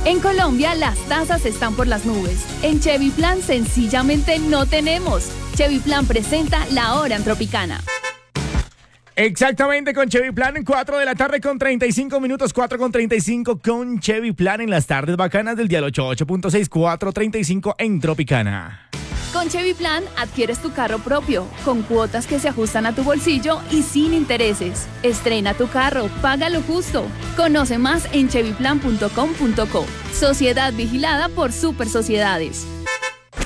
En Colombia las tasas están por las nubes. En Chevy Plan sencillamente no tenemos. Chevy Plan presenta La Hora en Tropicana. Exactamente, con Chevy Plan en 4 de la tarde con 35 minutos, 4:35 con Chevy Plan en las tardes bacanas del dial 88.6, 4:35 en Tropicana. Con Chevy Plan adquieres tu carro propio, con cuotas que se ajustan a tu bolsillo y sin intereses. Estrena tu carro, págalo justo. Conoce más en chevyplan.com.co. Sociedad vigilada por Super Sociedades.